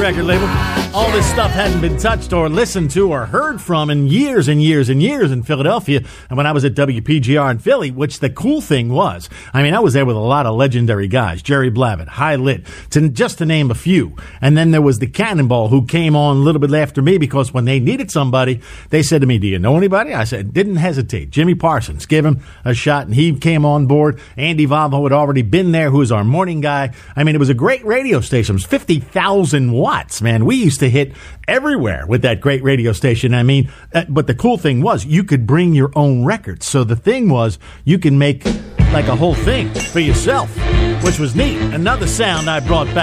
record label. All this stuff hadn't been touched or listened to or heard from in years and years and years in Philadelphia. And when I was at WPGR in Philly, which the cool thing was, I mean, I was there with a lot of legendary guys, Jerry Blavat, High Lit, just to name a few. And then there was the Cannonball, who came on a little bit after me, because when they needed somebody, they said to me, do you know anybody? I said, didn't hesitate. Jimmy Parsons, give him a shot. And he came on board. Andy Valvo had already been there, who was our morning guy. I mean, it was a great radio station. It was 50,000 watts, man. We used to hit everywhere with that great radio station. I mean, but the cool thing was you could bring your own records. So the thing was you can make like a whole thing for yourself, which was neat. Another sound I brought back.